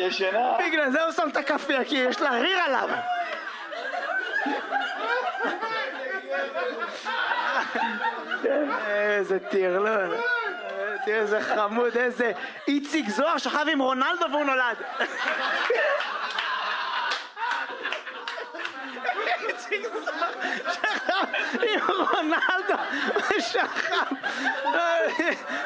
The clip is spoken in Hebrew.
ישנה. בגלל זה הוא שם את הכפיה, כי יש לה ריר עליו. איזה טירלון. תראה איזה חמוד, איזה איציק זוהר שכב עם רונלדו והוא נולד. איציק זוהר שכב עם רונלדו ושכב.